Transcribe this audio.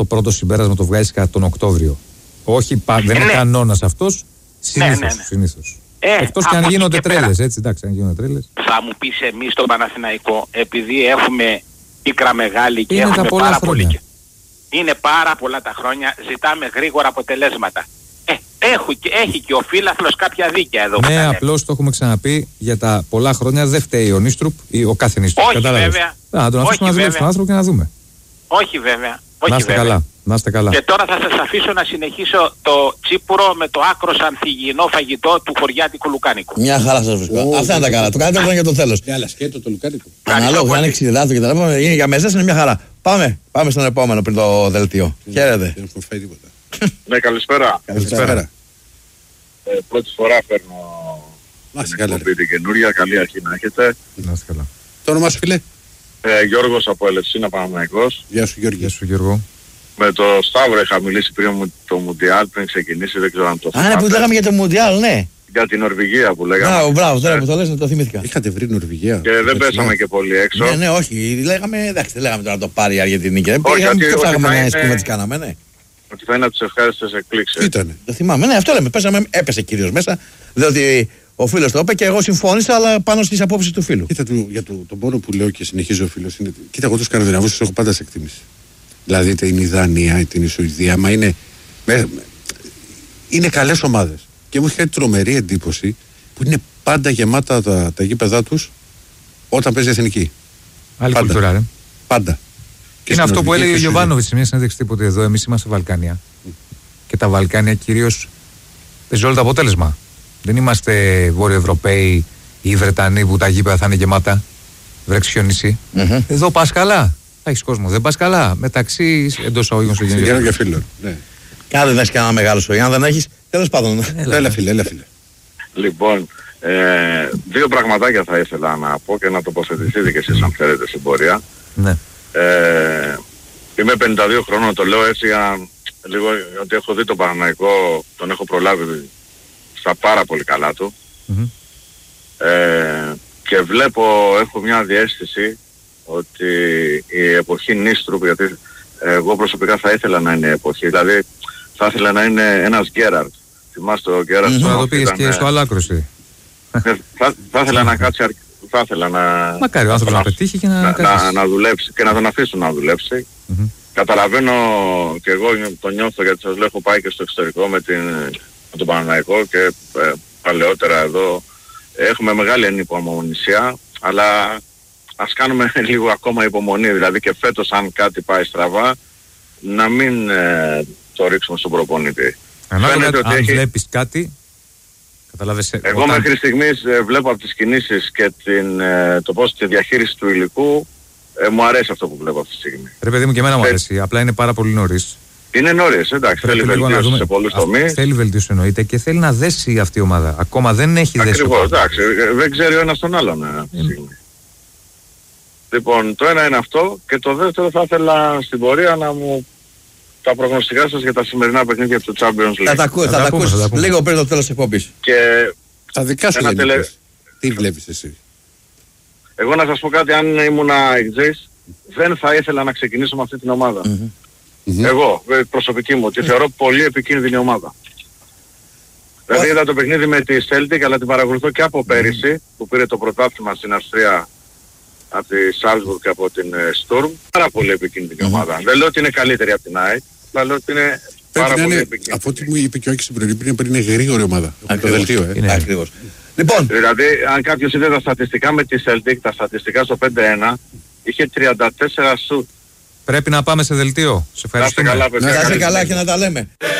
το πρώτο συμπέρασμα το βγάζεις κατά τον Οκτώβριο. Όχι, δεν είναι κανόνας αυτός. Συνήθως. Εκτός και αν γίνονται τρέλες, έτσι, εντάξει, αν γίνονται τρέλες. Θα μου πεις εμείς στον Παναθηναϊκό, επειδή έχουμε πίκρα μεγάλη και είναι έχουμε πάρα πολύ. Είναι πάρα πολλά τα χρόνια, ζητάμε γρήγορα αποτελέσματα. Έχει και ο φίλαθλος κάποια δίκαια εδώ. Ναι, απλώς το έχουμε ξαναπεί, για τα πολλά χρόνια δεν φταίει ο Νίστρουπ ή ο κάθε Νίστρουπ. Όχι βέβαια. Να τον αφήσουμε να δουλέψει τον άνθρωπο και να δούμε. Όχι βέβαια. Να είστε καλά. Να είστε καλά. Και τώρα θα σας αφήσω να συνεχίσω το τσίπουρο με το άκρος ανθυγιεινό φαγητό του χωριάτικου λουκάνικου. Μια χαρά σας βρίσκω. Αυτά είναι τα καλά. Το καλύτερο είναι για το τέλος. Αλλά σκέτο το λουκάνικο. Αναλόγω, αν έχει ξυλιδάτο και τα λοιπά, είναι για μεζές, είναι μια χαρά. Πάμε στον επόμενο πριν το δελτίο. Χαίρετε. Δεν έχω φάει τίποτα. Ναι, καλησπέρα. Καλησπέρα. Πρώτη φορά παίρνω την εκπομπή την καινούρια. Καλή αρχή να έχετε. Να είστε καλά. Το όνομά σου, φίλε? Γιώργος από Ελευσίνα, Παναθηναϊκός. Γεια σου, Γιώργη. Γεια σου, Γιώργο. Με το Σταύρο είχα μιλήσει πριν το Μουντιάλ, πριν ξεκινήσει, δεν ξέρω αν το θυμάστε. Ναι, που λέγαμε για το Μουντιάλ, ναι. Για την Νορβηγία που λέγαμε. Μπράβο, τώρα που το λες να το θυμήθηκα. Είχατε βρει Νορβηγία. Και δεν πέσαμε και πολύ έξω. Ναι, όχι. Λέγαμε, εντάξει, δεν λέγαμε τώρα να το πάρει η Αργεντινή. Όχι, δεν ψάχναμε να σκούμε τι κάναμε, ναι. Ότι θα είναι από τις ευχάριστες εκπλήξεις. Ήτανε. Το θυμάμαι, ναι, αυτό λέμε. Έπεσε κυρίως μέσα. Διότι ο φίλος το είπε και εγώ συμφώνησα, αλλά πάνω στις απόψεις του φίλου. Κοίτα, για τον πόνο που λέω και συνεχίζει ο φίλος είναι. Κοίτα, εγώ τους Σκανδιναβούς τους έχω πάντα σε εκτίμηση. Δηλαδή είτε είναι η Δανία είτε είναι η Σουηδία, μα είναι καλές ομάδες. Και μου είχε τρομερή εντύπωση που είναι πάντα γεμάτα τα γήπεδά τους όταν παίζει εθνική. Άλλη κουλτούρα, ρε. Πάντα. Είναι αυτό που έλεγε ο Γιωβάνοβιτς σε μια συνέντευξη τίποτε εδώ. Εμείς είμαστε Βαλκάνια. Και τα Βαλκάνια κυρίως παίζει όλο το αποτέλεσμα. Δεν είμαστε Βόρειο-Ευρωπαίοι ή οι Βρετανοί που τα γήπεδα θα είναι γεμάτα. Βρέξει νησί. Εδώ πας καλά. Θα έχεις κόσμο. Δεν πας καλά. Μεταξύ εντός αγωγικών στο γενικό. Και φίλων. Ναι. Και αν δεν έχεις κανένα μεγάλο σοϊ, αν δεν έχεις. Τέλος πάντων. Έλα φίλε. Λοιπόν, δύο πραγματάκια θα ήθελα να πω και να τοποθετηθείτε κι εσείς αν θέλετε στην πορεία. Ναι. Είμαι 52 χρόνων, το λέω έτσι για λίγο ότι έχω δει τον Παναθηναϊκό, τον έχω προλάβει στα πάρα πολύ καλά του. Και έχω μια διαίσθηση ότι η εποχή Νίστρουπ, γιατί εγώ προσωπικά θα ήθελα να είναι εποχή, δηλαδή θα ήθελα να είναι ένας Γκέραρτ. Θυμάστε ο Γκέραρτ. Να το πήγες και στο άλλο άκρο εσύ. Θα ήθελα να κάτσει, θα ήθελα να... Μακάρι ο άνθρωπος να πετύχει και να δουλέψει και να τον αφήσουν να δουλέψει. Καταλαβαίνω και εγώ το νιώθω, γιατί σας λέω έχω πάει και στο εξωτερικό με τον Παναθηναϊκό και παλαιότερα εδώ έχουμε μεγάλη ανυπομονησία, αλλά ας κάνουμε λίγο ακόμα υπομονή, δηλαδή και φέτος αν κάτι πάει στραβά να μην το ρίξουμε στον προπονητή. Ανάλογα αν βλέπεις κάτι, καταλάβες. Εγώ μέχρι στιγμής βλέπω από τις κινήσεις και τη διαχείριση του υλικού, μου αρέσει αυτό που βλέπω αυτή τη στιγμή. Ρε παιδί μου, και εμένα μου αρέσει, απλά είναι πάρα πολύ νωρίς. Είναι νωρίς, εντάξει, θέλει βελτίωση σε πολλούς τομείς. Θέλει βελτίωση εννοείται και θέλει να δέσει αυτή η ομάδα. Ακόμα δεν έχει δέσει. Ακριβώς, εντάξει, δεν ξέρει ο ένας τον άλλον αυτή τη στιγμή. Λοιπόν, το ένα είναι αυτό και το δεύτερο θα ήθελα στην πορεία να μου τα προγνωστικά σας για τα σημερινά παιχνίδια του Champions League. Θα τα ακούσεις λίγο πριν το τέλος της εκπομπής. Και τα δικά σου τι βλέπεις εσύ? Εγώ να σας πω κάτι, αν ήμουνα εξής, δεν θα ήθελα να ξεκινήσω με αυτή την ομάδα. Εγώ, προσωπική μου, τη θεωρώ πολύ επικίνδυνη ομάδα. Δηλαδή είδα το παιχνίδι με τη Celtic, αλλά την παρακολουθώ και από πέρυσι, που πήρε το πρωτάθλημα στην Αυστρία από τη Salzburg και από την Sturm. Πάρα πολύ επικίνδυνη ομάδα. Δεν λέω ότι είναι καλύτερη από την ΑΕΚ, αλλά λέω ότι είναι πάρα πολύ επικίνδυνη. Από ό,τι μου είπε και ο Άκης πριν είναι γρήγορη ομάδα. Το δελτίο, ακριβώς. Λοιπόν, δηλαδή, αν κάποιος είδε τα στατιστικά με τη Celtic, τα στατιστικά στο 5-1, είχε 34 σουτ. Πρέπει να πάμε σε δελτίο. Σε ευχαριστούμε. Να είστε καλά, και να τα λέμε.